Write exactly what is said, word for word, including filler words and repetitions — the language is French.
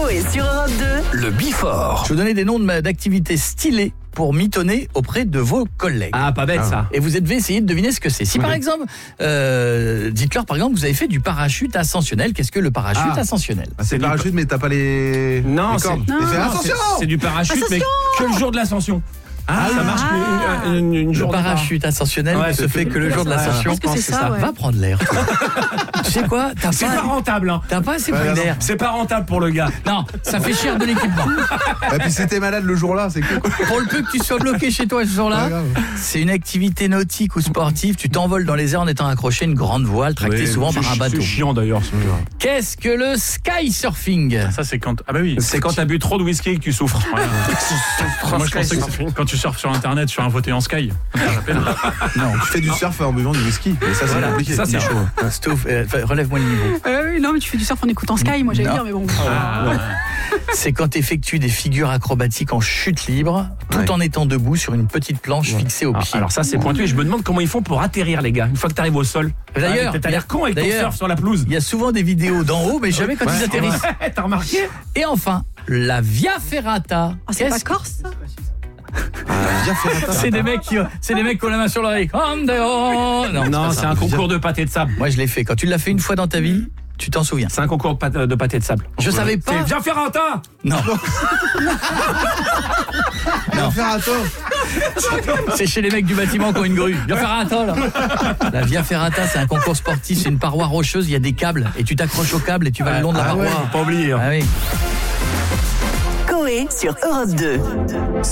Coé sur Europe deux. Le Before. Je vais vous donner des noms de- d'activités stylées pour mitonner auprès de vos collègues. Ah, pas bête ça. Et vous devez essayer de deviner ce que c'est. Si par exemple, euh, dites-leur par exemple, vous avez fait du parachute ascensionnel. Qu'est-ce que le parachute Ah. ascensionnel? Ah, c'est le parachute, mais t'as pas les. Non, les c'est- cordes. non, Et fais non, attention. c'est- c'est du parachute, mais que le jour de l'ascension. Ah, ça marche une, une, une, une Le journée parachute ascensionnel Ouais, ne se c'est fait tout. que le jour de l'ascension. Je pense que c'est ça, ouais. Va prendre l'air. Tu sais quoi? T'as C'est pas pas, rentable, hein. t'as pas assez Ouais, pris non. l'air. C'est pas rentable pour le gars. Non, ça fait cher de l'équipement. Et puis si t'es malade le jour-là, c'est cool. Pour le peu que tu sois bloqué chez toi ce Pas jour-là, grave. c'est une activité nautique ou sportive. Tu t'envoles dans les airs en étant accroché à une grande voile tractée Oui, souvent c'est par un chi- bateau. C'est chiant d'ailleurs ce jeu. Qu'est-ce que le sky surfing? Ça, c'est quand. Ah, bah oui. C'est quand t'as bu trop de whisky et que tu souffres. Moi, je pensais que c'est quand tu surfes sur internet sur un voté en sky. Ça s'appelle. Non, tu fais du surf en buvant du whisky. Et ça, c'est Voilà. compliqué. Ça, c'est Non. chaud. Stouff, euh, enfin, relève-moi le niveau. Euh, oui, non, mais tu fais du surf en écoutant Sky, moi j'allais Non. dire, mais bon. Ah, C'est quand tu effectues des figures acrobatiques en chute libre, tout Ouais. en étant debout sur une petite planche fixée au Ah, pied. alors ça c'est pointu et je me demande comment ils font pour atterrir les gars une fois que t'arrives au sol. D'ailleurs, Ah, t'as l'air con avec ton d'ailleurs, surf sur la pelouse. il y a souvent des vidéos d'en haut, mais jamais quand ils atterrissent. Ouais, t'as remarqué? Et enfin, la Via Ferrata. Ah, c'est pas Qu'est-ce- Corse ça Ah, viens faire un C'est des mecs qui, c'est des mecs qui ont la main sur l'oreille. Andeo. Non, Non, pas c'est ça. un concours de pâté de sable. Moi, je l'ai fait. Quand tu l'as fait une fois dans ta vie, tu t'en souviens. C'est un concours de pâté de, pâté de sable. Je savais pas. C'est viens faire un tas. Non, Viens faire un tour. c'est chez les mecs du bâtiment qui ont une grue. Via Ferrata, là. La Via Ferrata, c'est un concours sportif. C'est une paroi rocheuse. Il y a des câbles et tu t'accroches au câble et tu vas le long de la Ah paroi. ouais, faut pas oublier. hein. Ah oui. Coé sur Europe deux.